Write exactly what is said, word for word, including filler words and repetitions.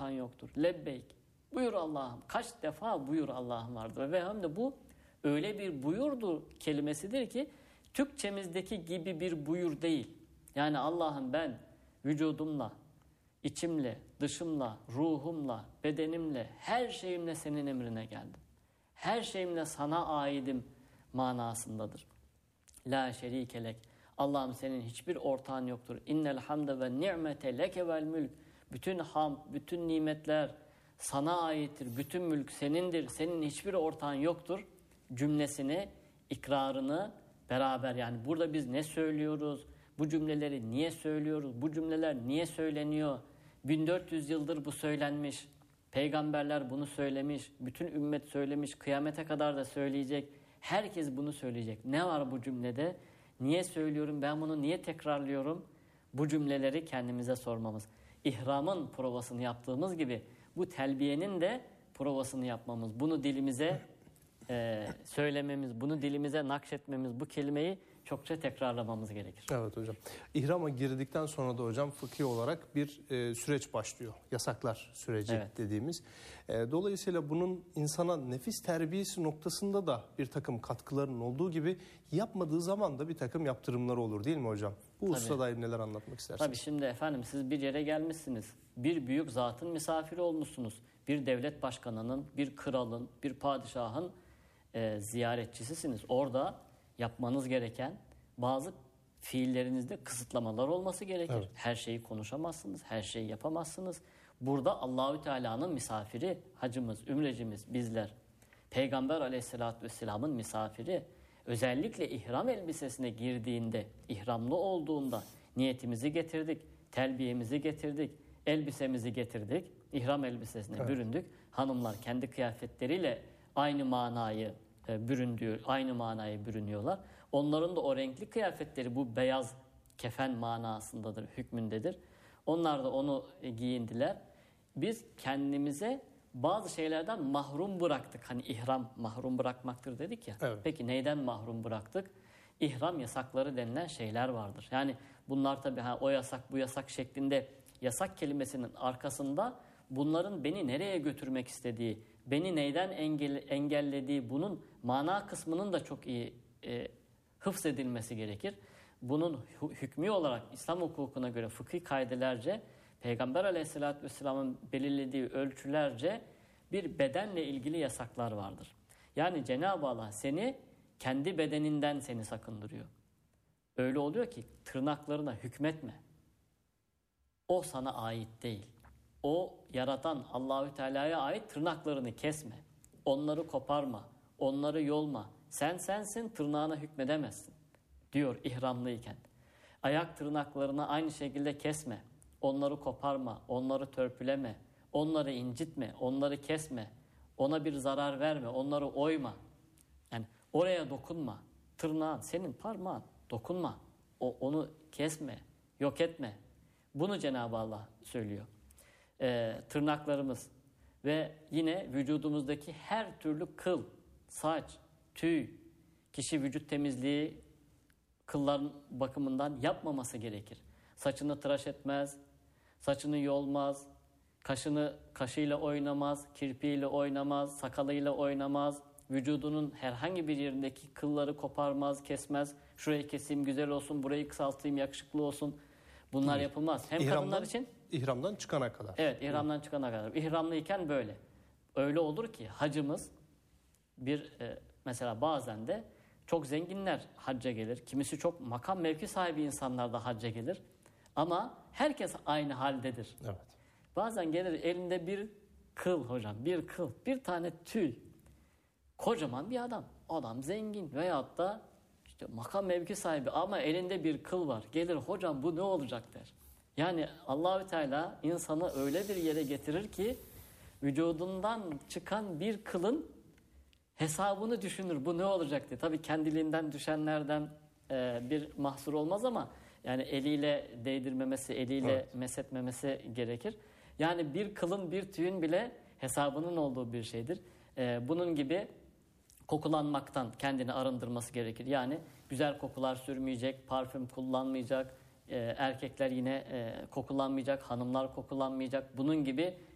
ortağın yoktur. Lebbeyk. Buyur Allah'ım. Kaç defa buyur Allah'ım vardır. Ve hem de bu öyle bir buyurdu kelimesidir ki Türkçemizdeki gibi bir buyur değil. Yani Allah'ım ben vücudumla, içimle, dışımla, ruhumla, bedenimle, her şeyimle senin emrine geldim. Her şeyimle sana aidim manasındadır. La şerikelek. Allah'ım senin hiçbir ortağın yoktur. İnnel hamde ve ni'mete leke vel mülk. Bütün hamd, bütün nimetler sana aittir. Bütün mülk senindir. Senin hiçbir ortağın yoktur. Cümlesini, ikrarını beraber, yani burada biz ne söylüyoruz? Bu cümleleri niye söylüyoruz? Bu cümleler niye söyleniyor? bin dört yüz yıldır bu söylenmiş. Peygamberler bunu söylemiş. Bütün ümmet söylemiş. Kıyamete kadar da söyleyecek. Herkes bunu söyleyecek. Ne var bu cümlede? Niye söylüyorum? Ben bunu niye tekrarlıyorum? Bu cümleleri kendimize sormamız. İhramın provasını yaptığımız gibi bu telbiyenin de provasını yapmamız. Bunu dilimize e, söylememiz, bunu dilimize nakşetmemiz, bu kelimeyi çokça tekrarlamamız gerekir. Evet hocam. İhrama girdikten sonra da hocam fıkhi olarak bir e, süreç başlıyor. Yasaklar süreci evet. dediğimiz. E, dolayısıyla bunun insana nefis terbiyesi noktasında da bir takım katkılarının olduğu gibi yapmadığı zaman da bir takım yaptırımları olur değil mi hocam? Bu hususa dair neler anlatmak istersiniz? Tabii şimdi efendim siz bir yere gelmişsiniz. Bir büyük zatın misafiri olmuşsunuz. Bir devlet başkanının, bir kralın, bir padişahın e, ziyaretçisisiniz. Orada yapmanız gereken bazı fiillerinizde kısıtlamalar olması gerekir. Evet. Her şeyi konuşamazsınız, her şeyi yapamazsınız. Burada Allahü Teala'nın misafiri, hacımız, ümrecimiz, bizler. Peygamber Aleyhisselatü Vesselam'ın misafiri. Özellikle ihram elbisesine girdiğinde, ihramlı olduğunda niyetimizi getirdik, telbiyemizi getirdik, elbisemizi getirdik, ihram elbisesine evet. büründük. Hanımlar kendi kıyafetleriyle aynı manayı büründüğü, aynı manayı bürünüyorlar. Onların da o renkli kıyafetleri bu beyaz kefen manasındadır, hükmündedir. Onlar da onu giyindiler. Biz kendimize bazı şeylerden mahrum bıraktık. Hani ihram mahrum bırakmaktır dedik ya. Evet. Peki neyden mahrum bıraktık? İhram yasakları denilen şeyler vardır. Yani bunlar tabii ha, o yasak bu yasak şeklinde yasak kelimesinin arkasında bunların beni nereye götürmek istediği, beni neyden engel, engellediği, bunun mana kısmının da çok iyi e, hıfzedilmesi gerekir. Bunun hükmü olarak İslam hukukuna göre fıkhi kaidelerce Peygamber Aleyhisselatü Vesselam'ın belirlediği ölçülerce bir bedenle ilgili yasaklar vardır. Yani Cenab-ı Allah seni kendi bedeninden seni sakındırıyor. Öyle oluyor ki tırnaklarına hükmetme. O sana ait değil. O yaratan Allahü Teala'ya ait tırnaklarını kesme. Onları koparma. Onları yolma. Sen sensin, tırnağına hükmedemezsin diyor ihramlıyken. Ayak tırnaklarını aynı şekilde kesme. Onları koparma. Onları törpüleme. Onları incitme. Onları kesme. Ona bir zarar verme. Onları oyma. Yani oraya dokunma. Tırnağın senin parmağın. Dokunma. O, onu kesme. Yok etme. Bunu Cenab-ı Allah söylüyor. Ee, tırnaklarımız ve yine vücudumuzdaki her türlü kıl, saç, tüy, kişi vücut temizliği kılların bakımından yapmaması gerekir. Saçını tıraş etmez, saçını yolmaz, kaşını kaşıyla oynamaz, kirpiğiyle oynamaz, sakalıyla oynamaz, vücudunun herhangi bir yerindeki kılları koparmaz, kesmez. Şurayı keseyim güzel olsun, burayı kısaltayım yakışıklı olsun. Bunlar Değil. yapılmaz. Hem İhramdan, kadınlar için. İhramdan çıkana kadar. Evet, ihramdan Hı. çıkana kadar. İhramlıyken böyle. Öyle olur ki hacımız bir e, mesela bazen de çok zenginler hacca gelir. Kimisi çok makam mevki sahibi insanlar da hacca gelir. Ama herkes aynı haldedir. Evet. Bazen gelir elinde bir kıl hocam, bir kıl, bir tane tüy. Kocaman bir adam. Adam zengin veyahut da işte makam mevki sahibi ama elinde bir kıl var. Gelir hocam bu ne olacak der. Yani Allahü Teala insanı öyle bir yere getirir ki vücudundan çıkan bir kılın hesabını düşünür. Bu ne olacak diye. Tabii kendiliğinden düşenlerden e, bir mahsur olmaz ama yani eliyle değdirmemesi, eliyle evet. mesetmemesi gerekir. Yani bir kılın, bir tüyün bile hesabının olduğu bir şeydir. E, bunun gibi kokulanmaktan kendini arındırması gerekir. Yani güzel kokular sürmeyecek, parfüm kullanmayacak, e, erkekler yine e, kokulanmayacak, hanımlar kokulanmayacak. Bunun gibi